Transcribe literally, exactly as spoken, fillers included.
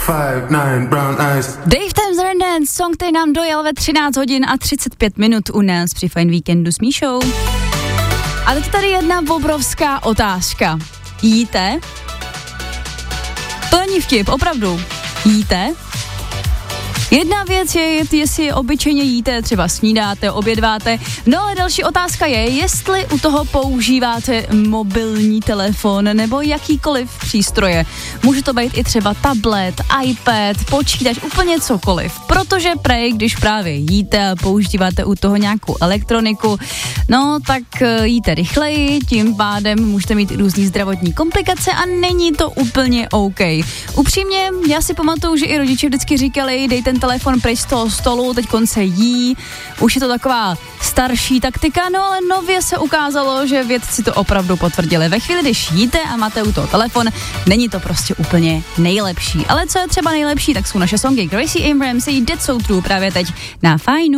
five, nine, brown eyes. Dave Thames Dance, song, který nám dojel ve třináct hodin a třicet pět minut u nás při Fajn víkendu s Míšou. A teď tady jedna obrovská otázka. Jíte? To není vtip, opravdu. Jíte? Jedna věc je, jestli obyčejně jíte, třeba snídáte, obědváte, no ale další otázka je, jestli u toho používáte mobilní telefon nebo jakýkoliv přístroje. Může to být i třeba tablet, iPad, počítač, úplně cokoliv, protože prej, když právě jíte a používáte u toho nějakou elektroniku, no tak jíte rychleji, tím pádem můžete mít různý zdravotní komplikace a není to úplně OK. Upřímně, já si pamatuju, že i rodiče vždycky říkali, dej ten telefon pryč z toho stolu, teď konce jí, už je to taková starší taktika, no ale nově se ukázalo, že vědci to opravdu potvrdili. Ve chvíli, když jíte a máte u toho telefon, není to prostě úplně nejlepší. Ale co je třeba nejlepší, tak jsou naše songy Gracie Abrams, That's So True právě teď na Fajnu.